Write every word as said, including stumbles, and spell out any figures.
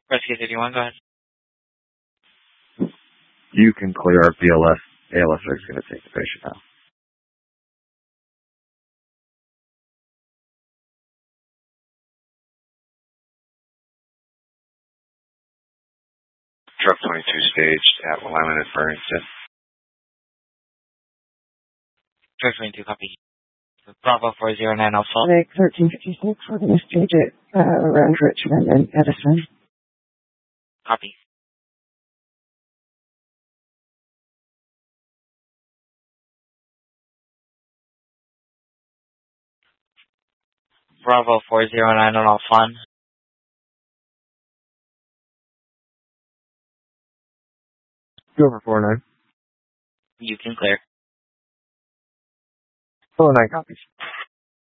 Rescue fifty-one, go ahead. You can clear our B L S. A L S is going to take the patient now. Truck twenty-two staged at Wyman at Burrington. Truck twenty-two, copy. Bravo four zero nine Alpha. Lake thirteen fifty-six, we're going to stage it uh, around Richmond and Edison. Copy. Bravo four zero nine on Alpha. Go over four nine. You can clear. four nine copies.